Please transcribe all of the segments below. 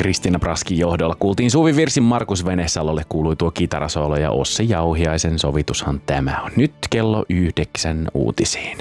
Kristiina Praskin johdolla kuultiin Suvi Virsin Markus Venesalolle kuului tuo kitarasoolo ja Ossi Jauhiaisen sovitushan tämä on. Nyt kello 9 uutisiin.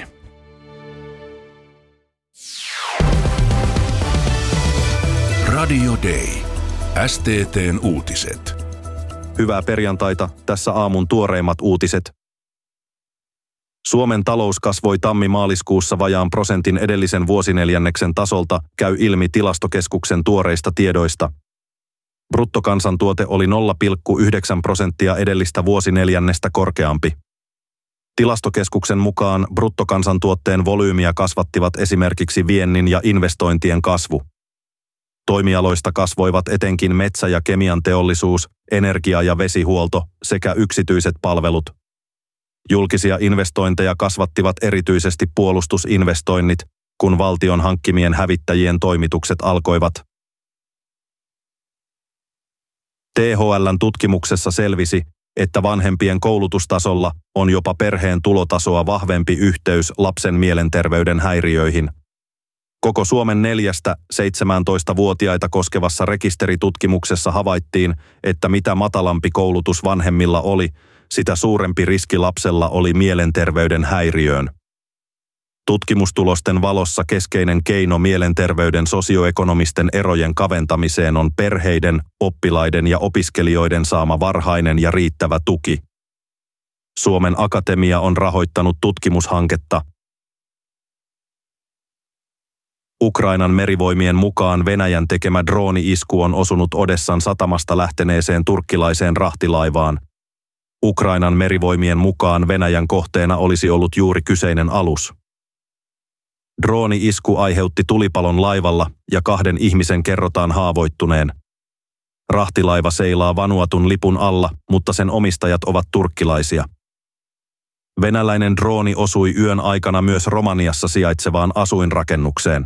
Radio Day. STT:n uutiset. Hyvää perjantaita, tässä aamun tuoreimmat uutiset. Suomen talous kasvoi tammi-maaliskuussa vajaan prosentin edellisen vuosineljänneksen tasolta, käy ilmi Tilastokeskuksen tuoreista tiedoista. Bruttokansantuote oli 0,9% edellistä vuosineljännestä korkeampi. Tilastokeskuksen mukaan bruttokansantuotteen volyymiä kasvattivat esimerkiksi viennin ja investointien kasvu. Toimialoista kasvoivat etenkin metsä- ja kemian teollisuus, energia- ja vesihuolto sekä yksityiset palvelut. Julkisia investointeja kasvattivat erityisesti puolustusinvestoinnit, kun valtion hankkimien hävittäjien toimitukset alkoivat. THL:n tutkimuksessa selvisi, että vanhempien koulutustasolla on jopa perheen tulotasoa vahvempi yhteys lapsen mielenterveyden häiriöihin. Koko Suomen 4-17-vuotiaita koskevassa rekisteritutkimuksessa havaittiin, että mitä matalampi koulutus vanhemmilla oli, sitä suurempi riski lapsella oli mielenterveyden häiriöön. Tutkimustulosten valossa keskeinen keino mielenterveyden sosioekonomisten erojen kaventamiseen on perheiden, oppilaiden ja opiskelijoiden saama varhainen ja riittävä tuki. Suomen Akatemia on rahoittanut tutkimushanketta. Ukrainan merivoimien mukaan Venäjän tekemä drooni-isku on osunut Odessan satamasta lähteneeseen turkkilaiseen rahtilaivaan. Ukrainan merivoimien mukaan Venäjän kohteena olisi ollut juuri kyseinen alus. Drooni-isku aiheutti tulipalon laivalla ja 2 ihmisen kerrotaan haavoittuneen. Rahtilaiva seilaa Vanuatun lipun alla, mutta sen omistajat ovat turkkilaisia. Venäläinen drooni osui yön aikana myös Romaniassa sijaitsevaan asuinrakennukseen.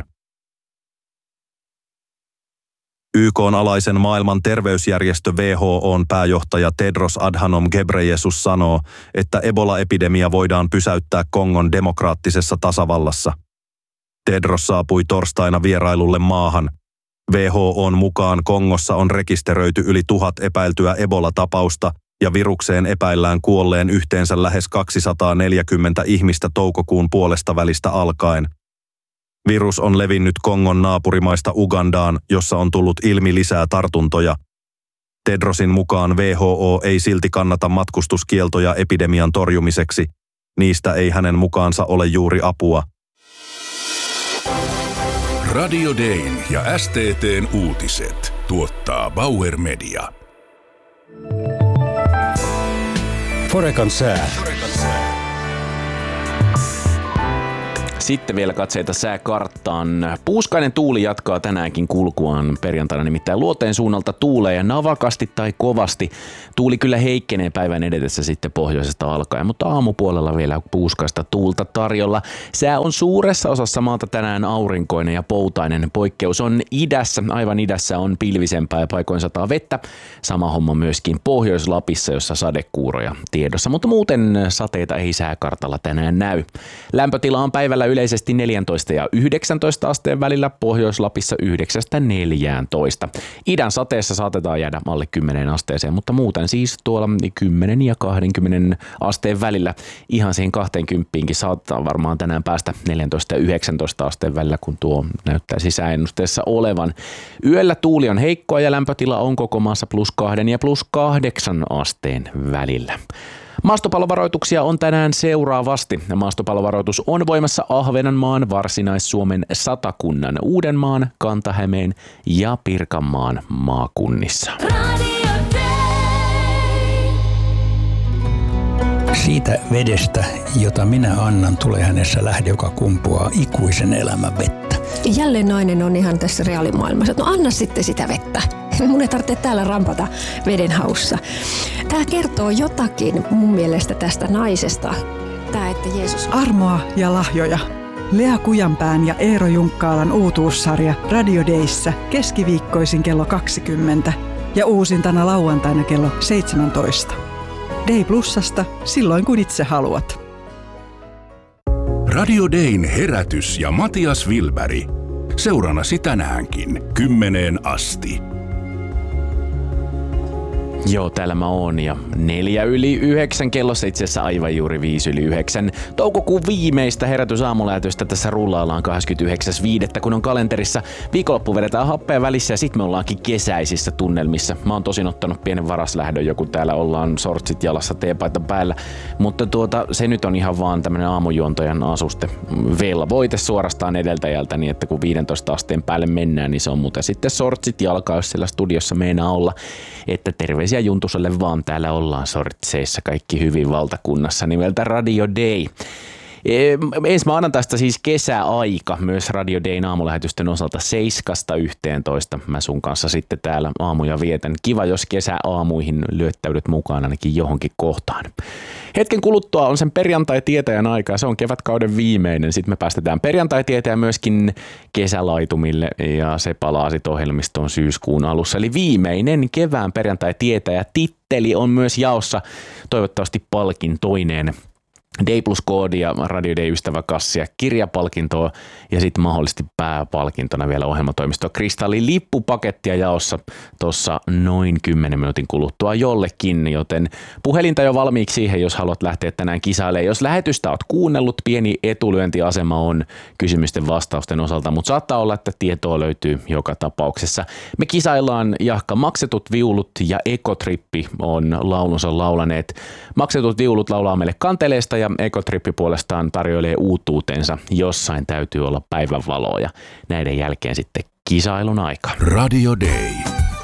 YK:n alaisen maailman terveysjärjestö WHO:n pääjohtaja Tedros Adhanom Ghebreyesus sanoo, että Ebola-epidemia voidaan pysäyttää Kongon demokraattisessa tasavallassa. Tedros saapui torstaina vierailulle maahan. WHO:n mukaan Kongossa on rekisteröity yli 1000 epäiltyä Ebola-tapausta ja virukseen epäillään kuolleen yhteensä lähes 240 ihmistä toukokuun puolesta välistä alkaen. Virus on levinnyt Kongon naapurimaista Ugandaan, jossa on tullut ilmi lisää tartuntoja. Tedrosin mukaan WHO ei silti kannata matkustuskieltoja epidemian torjumiseksi. Niistä ei hänen mukaansa ole juuri apua. Radio Dayn ja STT:n uutiset tuottaa Bauer Media. Forekan sää. Sitten vielä katseita sääkarttaan. Puuskainen tuuli jatkaa tänäänkin kulkuaan perjantaina, nimittäin luoteen suunnalta tuulee navakasti tai kovasti. Tuuli kyllä heikkenee päivän edetessä sitten pohjoisesta alkaen, mutta aamupuolella vielä puuskaista tuulta tarjolla. Sää on suuressa osassa maata tänään aurinkoinen ja poutainen. Poikkeus on idässä. Aivan idässä on pilvisempää ja paikoin sataa vettä. Sama homma myöskin Pohjois-Lapissa, jossa sadekuuroja tiedossa. Mutta muuten sateita ei sääkartalla tänään näy. Lämpötila on päivällä yleisesti 14 ja 19 asteen välillä, Pohjois-Lapissa 9-14. Idän sateessa saatetaan jäädä alle 10 asteeseen, mutta muuten siis tuolla 10 ja 20 asteen välillä. Ihan siihen 20kin saatetaan varmaan tänään päästä 14 ja 19 asteen välillä, kun tuo näyttää sääennusteessa olevan. Yöllä tuuli on heikkoa ja lämpötila on koko maassa +2 ja +8 asteen välillä. Maastopallovaroituksia on tänään seuraavasti. Maastopallovaroitus on voimassa Ahvenanmaan, Varsinais-Suomen, Satakunnan, Uudenmaan, Kanta-Hämeen ja Pirkanmaan maakunnissa. Siitä vedestä, jota minä annan, tulee hänessä lähde, joka kumpuaa ikuisen elämän vettä. Jälleen nainen on ihan tässä reaalimaailmassa. No anna sitten sitä vettä. Mun ei tarvitse täällä rampata veden haussa. Tämä kertoo jotakin mun mielestä tästä naisesta. Tämä, että Jeesus... Armoa ja lahjoja. Lea Kujanpään ja Eero Junkkaalan uutuussarja Radio Dayssä keskiviikkoisin kello 20 ja uusintana lauantaina kello 17. Day Plusasta silloin kun itse haluat. Radio Dayn herätys ja Matias Wilberg. Seurannasi tänäänkin 10 asti. Joo, täällä mä oon ja 8:04 kellossa, itse asiassa aivan juuri 8:05. Toukokuun viimeistä herätysaamulähetystä tässä rullaillaan 29.5. kun on kalenterissa. Viikonloppu vedetään happea välissä ja sit me ollaankin kesäisissä tunnelmissa. Mä oon tosin ottanut pienen varaslähdön, joku täällä ollaan sortsit jalassa, teepaita päällä. Mutta se nyt on ihan vaan tämmönen aamujuontajan asuste. Velvoite suorastaan edeltäjältä, niin että kun 15 asteen päälle mennään, niin se on muuten sitten sortsit jalkaa, jos siellä studiossa meinaa olla. Että terveisiä Juntuselle vaan, täällä ollaan sortseissa kaikki hyvin valtakunnassa nimeltä Radio Day. Ensi maanantaista siis kesäaika myös Radio Dayn aamulähetysten osalta 7-11. Mä sun kanssa sitten täällä aamuja vietän. Kiva, jos kesäaamuihin lyöttäydyt mukaan ainakin johonkin kohtaan. Hetken kuluttua on sen perjantai-tietäjän aika ja se on kevätkauden viimeinen. Sitten me päästetään perjantai-tietäjä myöskin kesälaitumille ja se palaa sitten ohjelmistoon syyskuun alussa. Eli viimeinen kevään perjantai-tietäjä titteli on myös jaossa, toivottavasti palkintoineen. Day Plus koodia, Radio Day ystäväkassia, kirjapalkintoa ja sitten mahdollisesti pääpalkintona vielä ohjelmatoimistoa Kristallin lippupakettia jaossa tuossa noin 10 minuutin kuluttua jollekin, joten puhelinta jo valmiiksi siihen, jos haluat lähteä tänään kisailemaan. Jos lähetystä oot kuunnellut, pieni etulyöntiasema on kysymysten vastausten osalta, mutta saattaa olla, että tietoa löytyy joka tapauksessa. Me kisaillaan jahka Maksetut viulut ja Ekotrippi on laulunsa laulaneet. Maksetut viulut laulaa meille Kanteleesta ja Ekotrippi puolestaan tarjoilee uutuutensa. Jossain täytyy olla päivänvaloa ja näiden jälkeen sitten kisailun aika. Radio Day.